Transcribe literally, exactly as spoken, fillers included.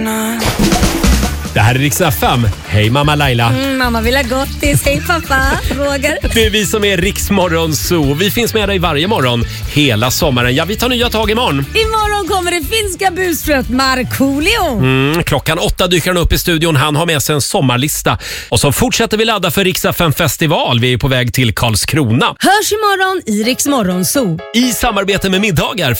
Det här är Rix F M. Hej mamma Laila. Mm, mamma vill ha gottis. Hej pappa Roger. Det är vi som är Rix Morgon Zoo. Vi finns med dig varje morgon hela sommaren. Ja, vi tar nya tag imorgon. Imorgon kommer det finska busfröet Markoolio. Mm, klockan åtta dyker han upp i studion. Han har med sig en sommarlista. Och så fortsätter vi ladda för Rix F M festival. Vi är på väg till Karlskrona. Hörs imorgon i Rix Morgon Zoo. I samarbete med Middagar